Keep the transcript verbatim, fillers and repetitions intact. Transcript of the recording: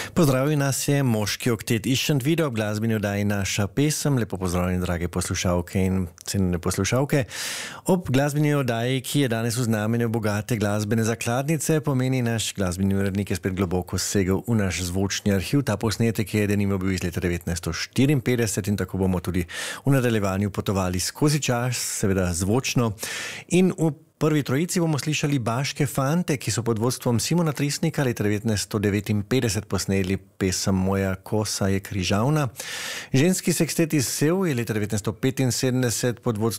Pozdravil nas je moški oktet Iščant Video, v glazbeni oddaji Naša pesem. Lepo pozdravljeni, drage poslušalke in cenjene poslušalke. Ob glasbeni oddaji, ki je danes v znamenju bogate glasbene zakladnice, pomeni naš glasbeni urednik je spet globoko segel v naš zvočni arhiv. Ta posnetek je denimo bil iz leta devetnajststo štiriinpetdeset in tako bomo tudi v nadaljevanju potovali skozi čas, seveda zvočno. In v prvi trojici bomo slišali Baške fante, ki so pod vodstvom Simona Trisnika leta devetnajststo devetinpetdeset posneli pesem Moja kosa je križavna. Ženski sekstet iz Sev je leta devetnajststo petinsedemdeset pod vodstvom